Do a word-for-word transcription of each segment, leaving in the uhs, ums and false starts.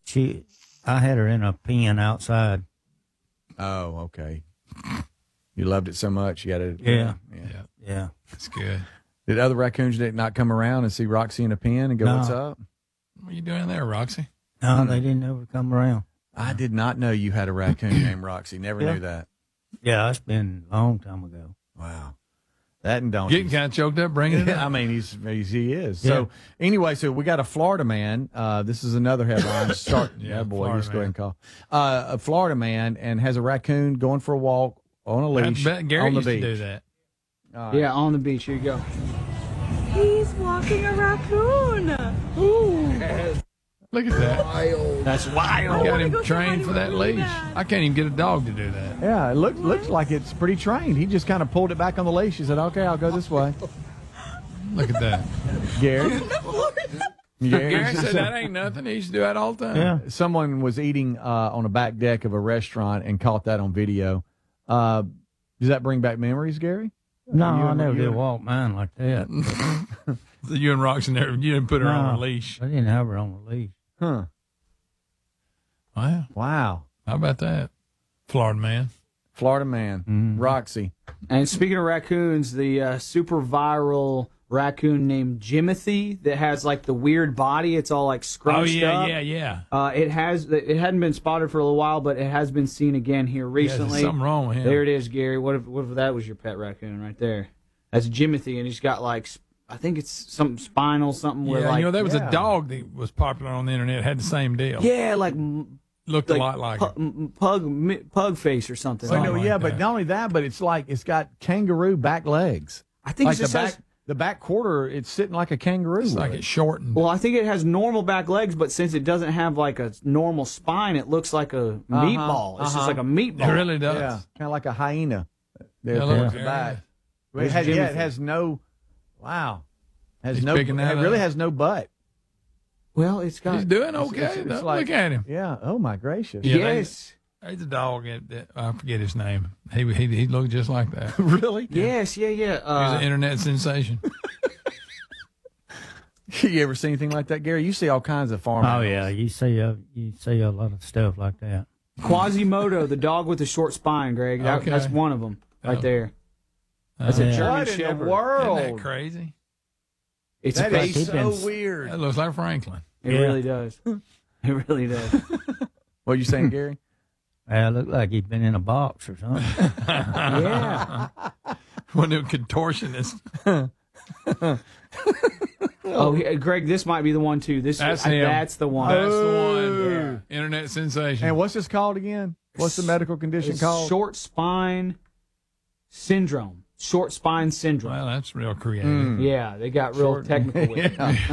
She, I had her in a pen outside. Oh, okay. You loved it so much, you had to. Yeah. Yeah. Yeah. Yeah. That's good. Did other raccoons did not come around and see Roxy in a pen and go, No. what's up? What are you doing there, Roxy? No, they didn't ever come around. I did not know you had a raccoon named Roxy. Never Yeah. knew that. Yeah, that's been a long time ago. Wow. That and donkeys. Getting kind of choked up, bringing it I up. mean, he's, he's he is. Yeah. So anyway, so we got a Florida man. Uh, this is another headline. Start, yeah, Yeah, boy, Florida just go ahead and call. Uh, a Florida man and has a raccoon going for a walk on a I leash bet Gary on the used beach. to do that. All right. Yeah, on the beach. Here you go. He's walking a raccoon. Look at that. That's I wild. got wanna him go see trained Honey for that really leash. bad. I can't even get a dog to do that. Yeah, it look, looks like it's pretty trained. He just kind of pulled it back on the leash. He said, okay, I'll go this way. Look at that. Gary? Gary, Gary said that ain't nothing. He used to do that all the time. Yeah. Someone was eating uh, on a back deck of a restaurant and caught that on video. Uh, does that bring back memories, Gary? No, You I and- never you did and- walk mine like that. So you and Roxy never, you didn't put her on No. a leash. I didn't have her on the leash. Huh. Wow. Wow. How about that? Florida man. Florida man. Mhm. Roxy. And speaking of raccoons, the uh, super viral raccoon named Jimothy that has like the weird body. It's all like Oh, scrunched yeah, up. yeah, yeah. Uh, it has. It hadn't been spotted for a little while, but it has been seen again here Yeah, recently. there's something wrong with him. There it is, Gary. What if what if that was your pet raccoon right there? That's Jimothy, and he's got like sp- I think it's something spinal, something Yeah, with like you know, there was yeah. a dog that was popular on the internet, had the same deal. yeah, like m- Looked like a lot like pu- it. m- pug mi- pug face or something. Well, Something no, like yeah, but that. not only that, but it's like it's got kangaroo back legs. I think Like it the just back, says. the back quarter, it's sitting like a kangaroo. It's like leg. it's shortened. Well, I think it has normal back legs, but since it doesn't have like a normal spine, it looks like a meatball. It's uh-huh. just like a meatball. It really does. Yeah, kind of like a hyena. There Yeah, towards look, the yeah. back. Well, it There's has, yeah, it Jimothy. has no. Wow, has He's no. picking It that really up. has no butt. Well, it's got. He's doing It's- okay. it's- it's though. like- Look at him. Yeah. Oh my gracious. Yeah, they- yes. There's a dog. That, that, I forget his name. He he he looked just like that. He Really? Yes. Yeah. Yeah. was Uh, an internet sensation. You ever see anything like that, Gary? You see all kinds of farm. Oh animals. yeah, you see a you see a lot of stuff like that. Quasimodo, the dog with the short spine, Greg. That, Okay. That's one of them right Oh. there. That's a Yeah. German What in the Shepherd. world? Isn't that crazy? It's That a is He's so been- weird. That looks like Franklin. It Yeah. really does. It really does. What are you saying, Gary? Yeah, it looked like he'd been in a box or something. Yeah. One of them contortionists. Oh, yeah, Greg, this might be the one too. This That's I- him. That's the one. That's the Oh. one. Internet sensation. And what's this called again? What's the medical condition It's called? short spine syndrome. Short spine syndrome. Well, that's real creative. Mm. Yeah, they got real technical with it.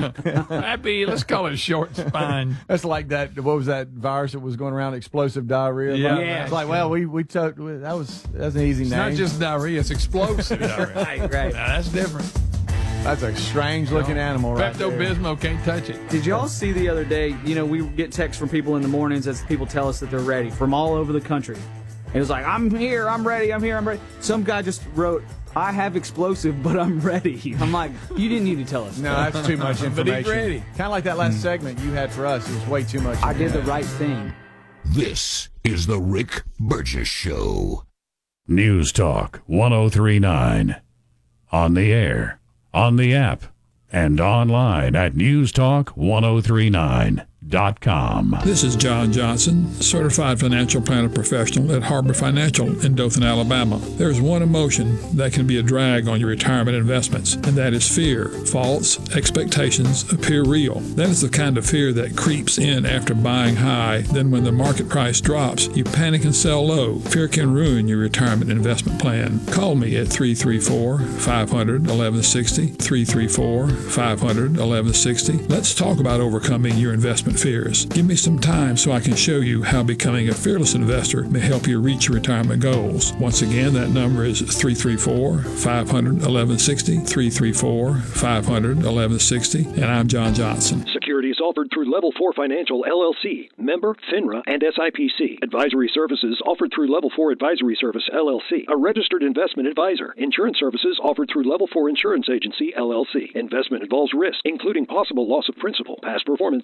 Happy, let's call it short spine. That's like that. What was that virus that was going around? Explosive diarrhea. Yeah, Yeah. It's like, well, we we took that was that's an easy It's name. not just diarrhea, it's explosive diarrhea. Right, right. Now, that's different. That's a strange looking animal, right there. Pepto-Bismol can't touch it. Did y'all see the other day? You know, we get texts from people in the mornings as people tell us that they're ready from all over the country. And it was like, I'm here, I'm ready, I'm here, I'm ready. Some guy just wrote, I have explosive, but I'm ready. I'm like, you didn't need to tell us. No, that's too much But he's information. ready. Kind of like that last segment you had for us. It was way too much. I did the information. right thing. This is the Rick Burgess Show. News Talk one oh three point nine. On the air, on the app, and online at news talk one oh three nine dot com. This is John Johnson, certified financial planner professional at Harbor Financial in Dothan, Alabama. There's one emotion that can be a drag on your retirement investments, and that is fear. False expectations appear real. That is the kind of fear that creeps in after buying high. Then when the market price drops, you panic and sell low. Fear can ruin your retirement investment plan. Call me at three three four, five hundred, eleven sixty, three three four, five hundred, eleven sixty. Let's talk about overcoming your investment fears. Give me some time so I can show you how becoming a fearless investor may help you reach your retirement goals. Once again, that number is three three four, five hundred, eleven sixty, three three four, five hundred, eleven sixty, and I'm John Johnson. Securities offered through Level four Financial, L L C, member FINRA and S I P C. Advisory services offered through Level four Advisory Service, L L C, a registered investment advisor. Insurance services offered through Level four Insurance Agency, L L C. Investment involves risk, including possible loss of principal. Past performance